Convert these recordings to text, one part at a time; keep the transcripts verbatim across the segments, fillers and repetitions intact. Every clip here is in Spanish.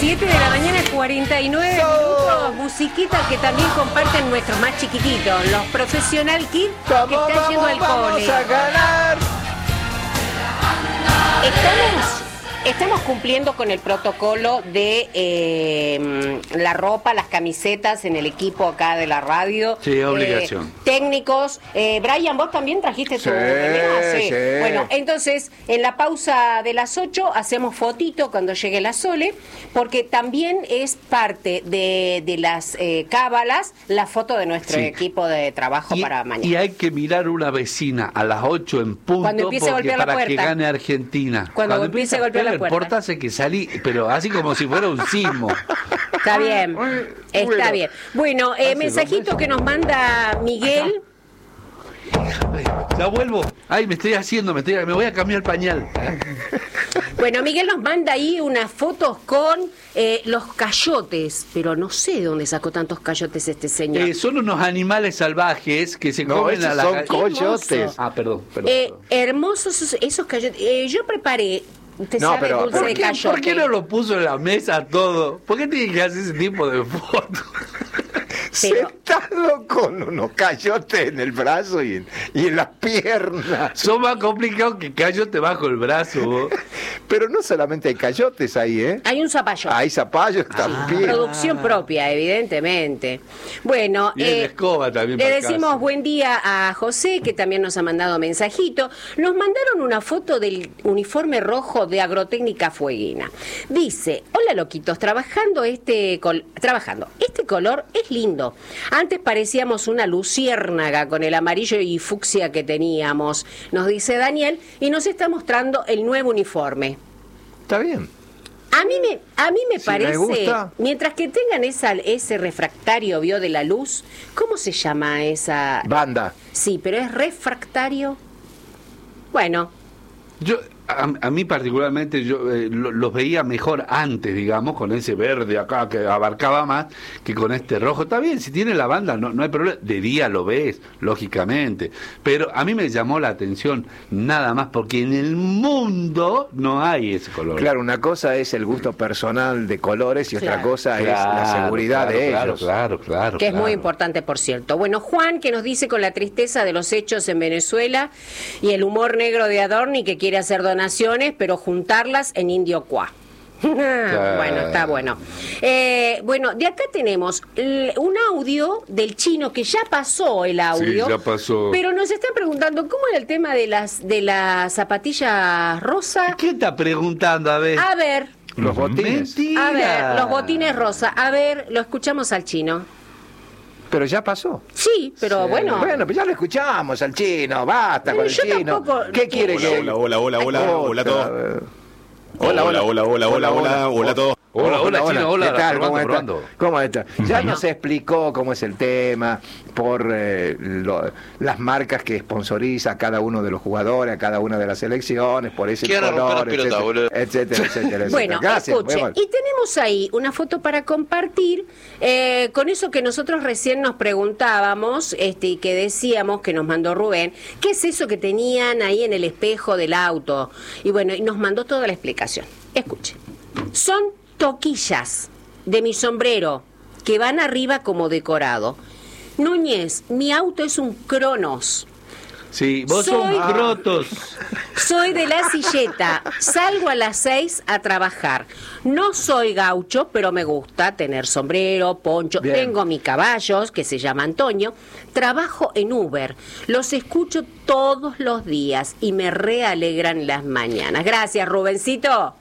siete de la mañana, cuarenta y nueve minutos. Musiquita que también comparten nuestros más chiquititos, los Professional Kids que Vamos, están vamos, yendo al vamos cole. a ganar. Estamos, estamos cumpliendo con el protocolo de eh, la ropa, las camisetas en el equipo acá de la radio. Sí, obligación. Eh, técnicos. Eh, Brian, vos también trajiste tu Sí, remera? sí. Bueno, entonces, en la pausa de las ocho hacemos fotito cuando llegue la Sole, porque también es parte de, de las eh, cábalas la foto de nuestro Sí. equipo de trabajo Y, para mañana. y hay que mirar una vecina a las ocho en punto Cuando empiece a porque golpear la para que puerta. gane Argentina. Cuando empiece a golpear la el puerta. portazo que salí, pero así como si fuera un sismo. Está bien, está Bueno. bien. Bueno, eh, Hace mensajito dos que nos manda Miguel. Ay, ya vuelvo. Ay, me estoy haciendo, me, estoy, me voy a cambiar el pañal. Bueno, Miguel nos manda ahí unas fotos con eh, los cayotes, pero no sé de dónde sacó tantos cayotes este señor. Eh, son unos animales salvajes que se No, comen esos a la son ga- coyotes. Ah, perdón, perdón. Eh, perdón. hermosos esos, esos cayotes. Eh, yo preparé, usted No, sabe, pero- dulce ¿Por de qué, cayote. ¿Por qué no lo puso en la mesa todo? ¿Por qué tiene que hacer ese tipo de fotos? Pero- Sentado con unos cayotes en el brazo y en, y en las piernas. Son más complicados que cayote bajo el brazo. vos. Pero no solamente hay cayotes ahí, ¿eh? Hay un zapallo. Hay zapallos también. Producción propia, evidentemente. Bueno, Y en eh, escoba también. le para decimos casa. buen día a José, que también nos ha mandado mensajito. Nos mandaron una foto del uniforme rojo de Agrotécnica Fueguina. Dice, hola loquitos, trabajando este col- trabajando. Este color es lindo. Antes parecíamos una luciérnaga con el amarillo y fucsia que teníamos, nos dice Daniel, y nos está mostrando el nuevo uniforme. Está bien. A mí me, a mí me Si parece, me gusta. mientras que tengan esa, ese refractario, vio, de la luz, ¿cómo se llama esa? Banda. Sí, pero es refractario. Bueno, Yo, a, a mí particularmente, yo eh, lo- los veía mejor antes, digamos, con ese verde acá que abarcaba más que con este rojo. Está bien, si tiene la banda, no, no hay problema. De día lo ves, lógicamente. Pero a mí me llamó la atención nada más porque en el mundo no hay ese color. Claro, una cosa es el gusto personal de colores y otra Claro. cosa es la seguridad claro, de claro, ellos. Claro, claro. que es muy claro. importante, por cierto. Bueno, Juan, que nos dice con la tristeza de los hechos en Venezuela y el humor negro de Adorni, que quiere hacer donaciones, pero juntarlas en Indio Cuá. Bueno, está bueno. Eh, bueno, de acá tenemos l- un audio del chino que ya pasó el audio. Sí, ya pasó. Pero nos están preguntando cómo era el tema de las de las zapatillas rosa. ¿Qué está preguntando? A ver. A ver, Los botines. Mentira. a ver, los botines rosa. A ver, lo escuchamos al chino. Pero ya pasó. Sí, pero Sí. bueno. Bueno, pues ya lo escuchamos al chino, basta Pero con el yo chino. tampoco- ¿Qué quiere Hola, que.? Hola, hola, hola, hola, Otra hola a todos. vez. Hola, hola, hola, hola, hola, hola, hola a todos. Hola, hola, chino, hola. ¿Qué tal? Probando, ¿Cómo está? probando. ¿Cómo está? Ya nos explicó cómo es el tema, por eh, lo- las marcas que sponsoriza a cada uno de los jugadores, a cada una de las selecciones, por ese Quiero romper color, las pelotas, etcétera, boludo. etcétera, etcétera, etcétera. Bueno, Gracias, escuche, muy amable. y tenemos ahí una foto para compartir eh, con eso que nosotros recién nos preguntábamos, este, y que decíamos, que nos mandó Rubén, ¿qué es eso que tenían ahí en el espejo del auto? Y bueno, y nos mandó toda la explicación. Escuche, son toquillas de mi sombrero que van arriba como decorado. Núñez, mi auto es un Cronos. Sí, vos Soy- sos crotos. Soy de la silleta, salgo a las seis a trabajar. No soy gaucho, pero me gusta tener sombrero, poncho. Bien. Tengo mi caballos, que se llama Antonio. Trabajo en Uber. Los escucho todos los días y me realegran las mañanas. Gracias, Rubencito.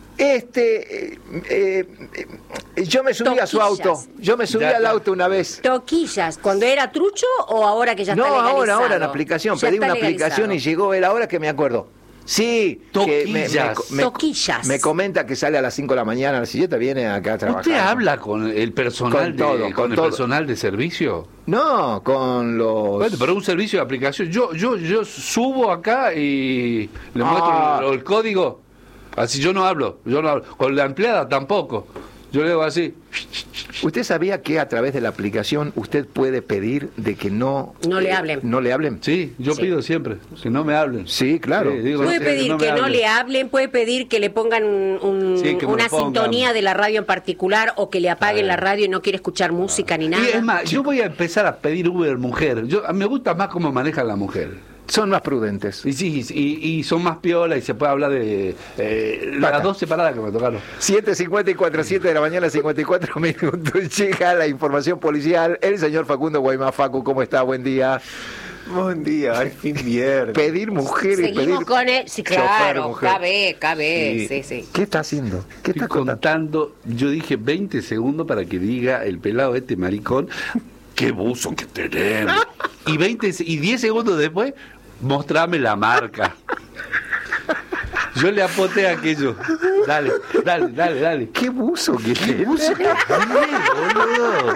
Este, eh, eh, eh, yo me subí a su Toquillas. auto, yo me subí Ya, al ya. auto una vez. Toquillas, ¿cuando era trucho o ahora que ya No, está legalizado? ahora, ahora en la aplicación, Ya pedí está una aplicación y legalizado. llegó él, ahora que me acuerdo. Sí, que me, me, Toquillas. me- Toquillas. me comenta que sale a las cinco de la mañana, la silleta viene acá a trabajar. ¿Usted habla con el personal Con de, todo, con con el todo. personal de servicio? No, con los... Bueno, pero un servicio de aplicación. Yo, yo, yo subo acá y le Ah. muestro el, el código. Así yo no hablo, yo no hablo. Con la empleada tampoco. Yo le hago así. ¿Usted sabía que a través de la aplicación usted puede pedir de que no... No le eh, hablen. ¿No le hablen? Sí, yo Sí. pido siempre que no me hablen. Sí, claro. Sí, digo, Puede no, pedir no que me no hablen. le hablen, puede pedir que le pongan un- un- Sí, que me una lo pongan. sintonía de la radio en particular o que le apaguen Ah. la radio y no quiere escuchar música ni nada. Y es más, yo voy a empezar a pedir Uber mujer. Yo, a mí me gusta más cómo maneja la mujer. Son más prudentes. Y sí, y, y son más piola y se puede hablar de eh, Pata. las dos separadas que me tocaron. siete cincuenta y cuatro, siete de la mañana, cincuenta y cuatro minutos. Llega la información policial. El señor Facundo Guaymá. Facu, ¿cómo está? Buen día. Buen día, al fin viernes. Pedir mujeres, Seguimos pedir... con él. Sí, chofer, claro, mujer. cabe, cabe. Sí. Sí, sí. ¿Qué está haciendo? ¿Qué Estoy está contando? contando, yo dije veinte segundos para que diga el pelado este maricón, qué buzo que tenemos. Y veinte se- y diez segundos después, mostrame la marca. Yo le apoté aquello. Dale, dale, dale, dale. ¿Qué buzo que ¿Qué tiene? buzo que tenés, boludo?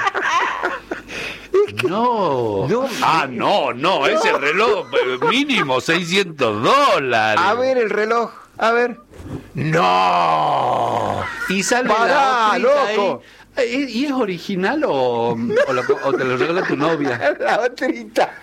No. No. Ah, no, no, ese reloj eh, mínimo seiscientos dólares. A ver el reloj, a ver. ¡No! Y sale Pará, la otrita loco. ahí. Eh, ¿Y es original o, o, lo- o te lo regala tu novia? La otrita.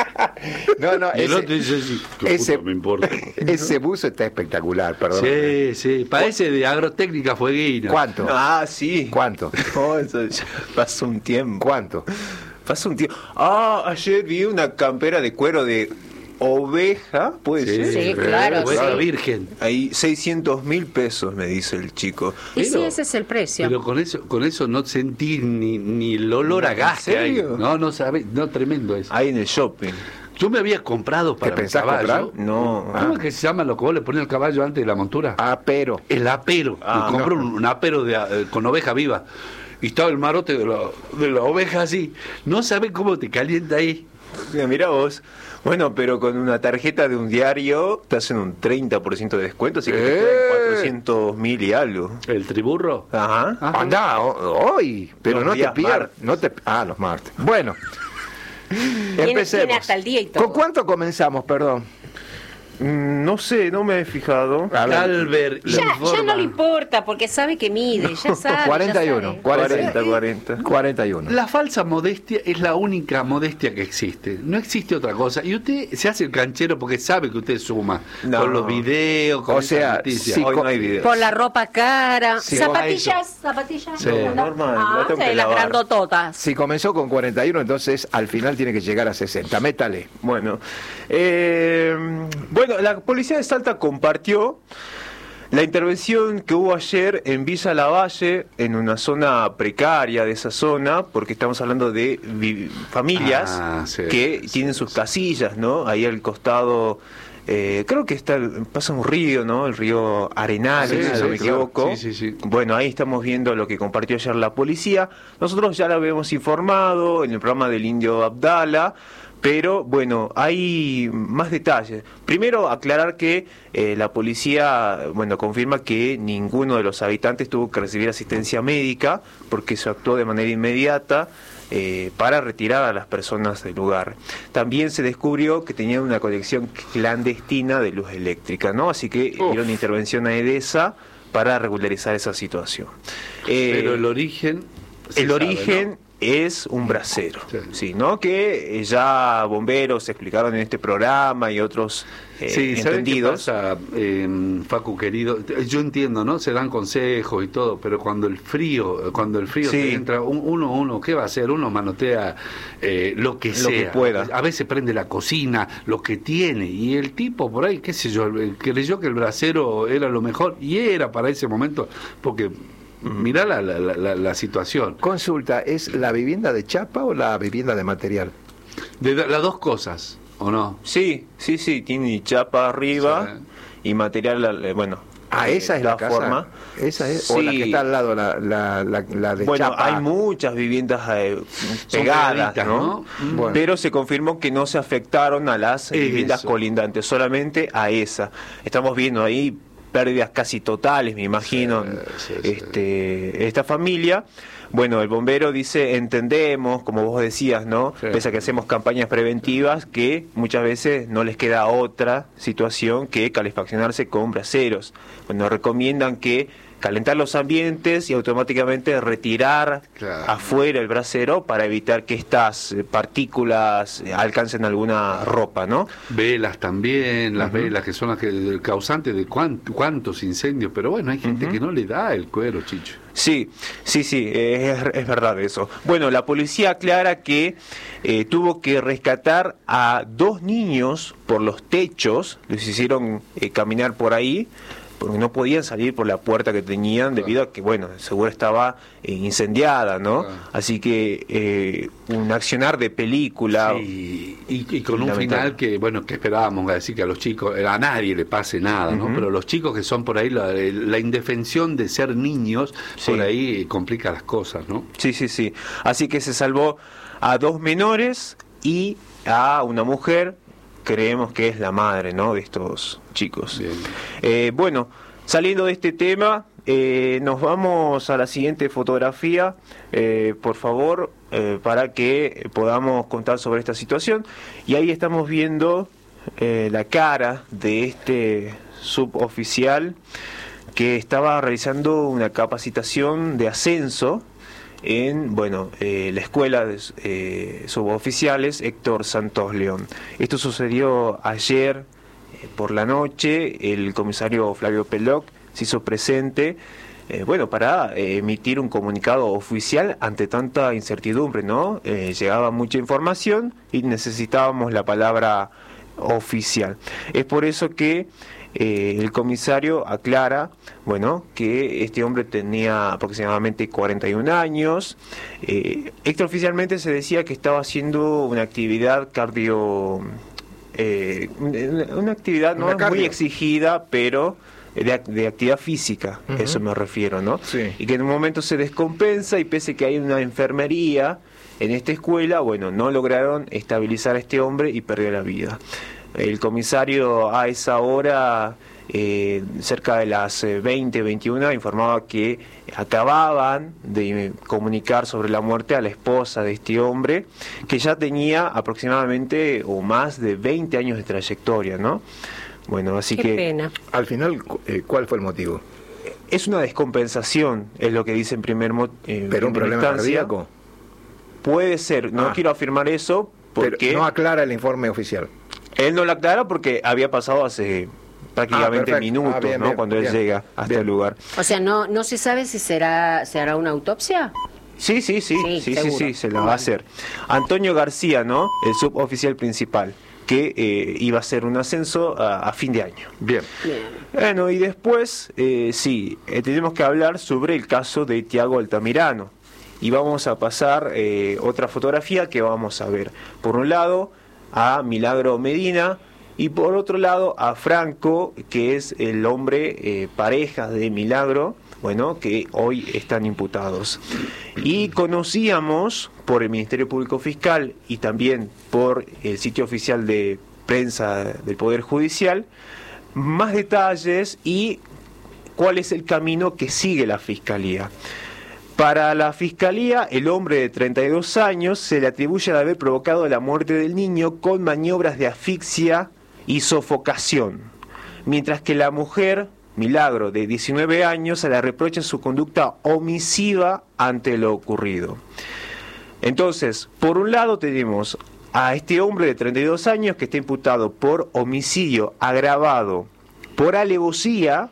No, no, Y el ese, otro dice sí, qué ese- puta me importa. ese buzo está espectacular, perdón. Sí, sí, parece de agrotécnica fueguina. ¿Cuánto? Ah, sí. ¿Cuánto? No, eso ya pasó un tiempo. ¿Cuánto? Pasó un tiempo. Ah, ayer vi una campera de cuero de oveja, puede Sí, ser. Sí, claro, Oveja sí. virgen. Ahí seiscientos mil pesos, me dice el chico. Y sí, Pero- ese es el precio. Pero con eso, con eso no sentí ni, ni el olor a ¿En gas que hay. serio? No, no sabes, no, tremendo eso. Ahí en el shopping. Yo me había comprado para ¿Te mi pensás caballo. comprar? No. ¿Cómo es que se llama lo que vos le pones al caballo antes de la montura? Ah, pero. El apero. Ah, me compré no. un, un apero de, eh, con oveja viva. Y estaba el marote de la, de la oveja así. No sabes cómo te calienta ahí. Mira, mira vos. Bueno, pero con una tarjeta de un diario te hacen un treinta por ciento de descuento, así que te ¡Eh! quedan cuatrocientos mil y algo. El triburro. Ajá. Ajá. Anda, ho- hoy. Pero Los no te días pierdas. martes. No te... Ah, los martes. Bueno. Tiene- Empecemos. tiene hasta el día y todo. ¿Con cuánto comenzamos, perdón? Mm, No sé, no me he fijado. A ver. Calver Ya, ya informa. no le importa porque sabe que mide, ya sabe. cuarenta y ya uno, sabe. cuarenta, cuarenta. cuarenta y uno. La falsa modestia es la única modestia que existe. No existe otra cosa. Y usted se hace el canchero porque sabe que usted suma. No. Con los videos, con O esas sea, noticias. sí, Hoy co- no hay video. Por la ropa cara. Sí, zapatillas, zapatillas. Sí. ¿Anda? Normal, Ah, la tengo sí, que las lavar. grandototas. Si comenzó con cuarenta y uno, entonces al final tiene que llegar a sesenta. Métale. Bueno, eh, bueno, la policía de Salta compartió la intervención que hubo ayer en Villa Lavalle, en una zona precaria de esa zona, porque estamos hablando de vi- familias Ah, sí, que sí, tienen sus casillas, ¿no? Ahí al costado, eh, creo que está el- pasa un río, ¿no? El río Arenales, Sí, si no sí, me claro. equivoco. Sí, sí, sí. Bueno, ahí estamos viendo lo que compartió ayer la policía. Nosotros ya lo habíamos informado en el programa del Indio Abdala, pero bueno, hay más detalles. Primero, aclarar que eh, la policía, bueno, confirma que ninguno de los habitantes tuvo que recibir asistencia médica porque se actuó de manera inmediata eh, para retirar a las personas del lugar. También se descubrió que tenían una conexión clandestina de luz eléctrica, ¿no? Así que Uf. dieron intervención a EDESA para regularizar esa situación. Eh, Pero el origen. se el sabe, origen ¿no? es un brasero, Sí. sí, ¿no? Que eh, ya bomberos explicaron en este programa y otros eh, Sí, ¿sabe qué entendidos. pasa, eh, Facu querido? Yo entiendo, ¿no? Se dan consejos y todo, pero cuando el frío, cuando el frío Sí. te entra, un- uno, uno, ¿qué va a hacer? Uno manotea eh, lo que Lo sea. que pueda. A veces prende la cocina, lo que tiene, y el tipo por ahí, qué sé yo, eh, creyó que el brasero era lo mejor, y era para ese momento, porque mirá la, la, la, la situación. Consulta, ¿es la vivienda de chapa o la vivienda de material? De la- las dos cosas, ¿o no? Sí, sí, sí, tiene chapa arriba y material, eh, bueno. Ah, eh, esa es la, casa. forma. Esa es, o la Sí. que está al lado, la, la, la, la de Bueno, chapa. hay muchas viviendas eh, Son pegadas, pegaditas, ¿no? ¿no? Mm. Bueno. Pero se confirmó que no se afectaron a las Eso. viviendas colindantes, solamente a esa. Estamos viendo ahí pérdidas casi totales, me imagino, Sí, sí, sí. este, esta familia. Bueno, el bombero dice, entendemos, como vos decías, ¿no? Sí. Pese a que hacemos campañas preventivas, que muchas veces no les queda otra situación que calefaccionarse con braseros. Bueno, recomiendan que calentar los ambientes y automáticamente retirar Claro. afuera el brasero para evitar que estas eh, partículas eh, alcancen alguna ropa, ¿no? Velas también, las velas que son las que causantes de cuántos, cuántos incendios, pero bueno, hay gente que no le da el cuero, Chicho. Sí, sí, sí, eh, es, es verdad eso. Bueno, la policía aclara que eh, tuvo que rescatar a dos niños por los techos, les hicieron eh, caminar por ahí, porque no podían salir por la puerta que tenían debido a que, bueno, seguro estaba eh, incendiada, ¿no? Claro. Así que eh, un accionar de película. Sí, y, y con un Lamentable. final que, bueno, que esperábamos, a decir que a los chicos, a nadie le pase nada, ¿no? Ujú. Pero los chicos que son por ahí, la, la indefensión de ser niños, Sí. por ahí complica las cosas, ¿no? Sí, sí, sí. Así que se salvó a dos menores y a una mujer, creemos que es la madre, ¿no?, de estos chicos. Bien. Eh, bueno, saliendo de este tema, eh, nos vamos a la siguiente fotografía, eh, por favor, eh, para que podamos contar sobre esta situación. Y ahí estamos viendo eh, la cara de este suboficial que estaba realizando una capacitación de ascenso en, bueno, eh, la escuela de eh, suboficiales Héctor Santos León. Esto sucedió ayer eh, por la noche. El comisario Flavio Peloc se hizo presente, eh, bueno, para eh, emitir un comunicado oficial ante tanta incertidumbre, ¿no? Eh, llegaba mucha información y necesitábamos la palabra oficial. Es por eso que Eh, el comisario aclara, bueno, que este hombre tenía aproximadamente cuarenta y un años. Eh, extraoficialmente se decía que estaba haciendo una actividad cardio, eh, una actividad no Una cardio. muy exigida, pero de, de actividad física, Ujú. eso me refiero, ¿no? Sí. Y que en un momento se descompensa y pese que hay una enfermería en esta escuela, bueno, no lograron estabilizar a este hombre y perdió la vida. El comisario a esa hora, eh, cerca de las eh, veinte, veintiuna, informaba que acababan de comunicar sobre la muerte a la esposa de este hombre, que ya tenía aproximadamente o más de veinte años de trayectoria, ¿no? Bueno, así Qué que pena. Al final, cu- eh, ¿cuál fue el motivo? es una descompensación, es lo que dice en primer mo- eh, ¿Pero un primera problema instancia. cardíaco? Puede ser, no Ah. quiero afirmar eso, porque... Pero no aclara el informe oficial. Él no lo aclara porque había pasado hace prácticamente Ah, perfecto. minutos, Ah, bien, ¿no? bien, Cuando él bien, llega hasta bien. el lugar. O sea, no no se sabe si será se hará una autopsia. Sí, sí, sí, Sí, sí, sí, seguro. sí, se lo va a hacer. Antonio García, ¿no? El suboficial principal, que eh, iba a hacer un ascenso a, a fin de año. Bien. Bien. Bueno, y después, eh, sí, eh, tenemos que hablar sobre el caso de Tiago Altamirano. Y vamos a pasar eh, otra fotografía que vamos a ver. Por un lado, a Milagro Medina, y por otro lado a Franco, que es el hombre eh, pareja de Milagro, bueno, que hoy están imputados. Y conocíamos por el Ministerio Público Fiscal y también por el sitio oficial de prensa del Poder Judicial más detalles y cuál es el camino que sigue la Fiscalía. Para la Fiscalía, el hombre de treinta y dos años se le atribuye de haber provocado la muerte del niño con maniobras de asfixia y sofocación, mientras que la mujer, Milagro, de diecinueve años, se le reprocha su conducta omisiva ante lo ocurrido. Entonces, por un lado tenemos a este hombre de treinta y dos años que está imputado por homicidio agravado por alevosía,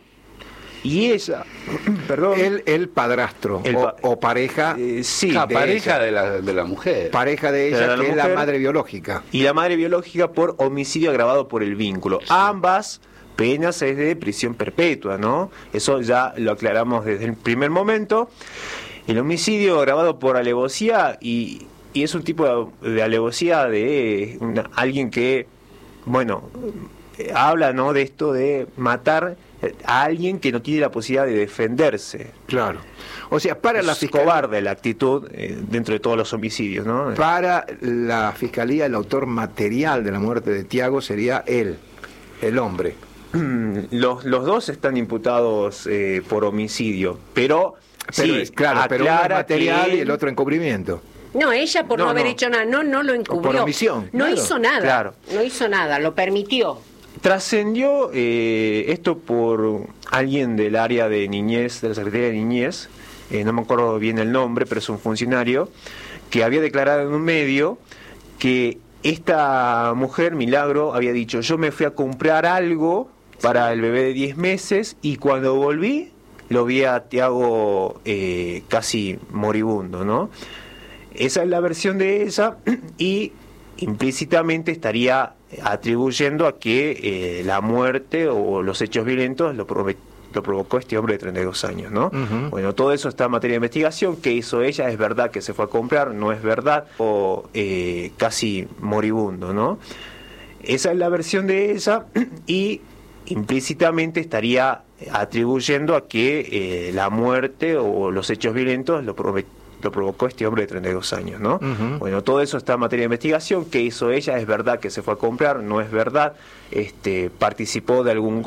y ella, perdón, El, el padrastro El o, pa- o pareja, eh, sí, La de pareja ella. de la, de la mujer. pareja de De ella, la que es la mujer. madre biológica. y la madre biológica por homicidio agravado por el vínculo. Ambas penas es de prisión perpetua, ¿no? Eso ya lo aclaramos desde el primer momento. El homicidio agravado por alevosía, y, y es un tipo de, de alevosía de una- alguien que, bueno, eh, habla, ¿no?, de esto de matar a alguien que no tiene la posibilidad de defenderse. Claro. O sea, para la Es fiscalía, cobarde la actitud eh, dentro de todos los homicidios, ¿no? para la fiscalía, el autor material de la muerte de Tiago sería él, el hombre. Los, los dos están imputados eh, por homicidio, pero, Pero sí, es- claro, pero uno es aclara material que y el otro encubrimiento. No, ella por no, No, haber no. hecho nada, no, no lo encubrió. Por omisión, No claro. hizo nada. Claro. No hizo nada, lo permitió. trascendió eh, esto por alguien del área de niñez, de la Secretaría de Niñez, eh, no me acuerdo bien el nombre, pero es un funcionario, que había declarado en un medio que esta mujer, Milagro, había dicho: yo me fui a comprar algo para el bebé de diez meses y cuando volví lo vi a Tiago eh, casi moribundo, ¿no? Esa es la versión de ella y implícitamente estaría atribuyendo a que eh, la muerte o los hechos violentos lo, provo- lo provocó este hombre de treinta y dos años, ¿no? Uh-huh. Bueno, todo eso está en materia de investigación. ¿Qué hizo ella? ¿Es verdad que se fue a comprar? ¿No es verdad? O eh, casi moribundo, ¿no? Esa es la versión de ella y implícitamente estaría atribuyendo a que eh, la muerte o los hechos violentos lo, prove- lo provocó este hombre de treinta y dos años, ¿no? Uh-huh. Bueno, todo eso está en materia de investigación. ¿Qué hizo ella? ¿Es verdad que se fue a comprar? ¿No es verdad? Este, ¿participó de algún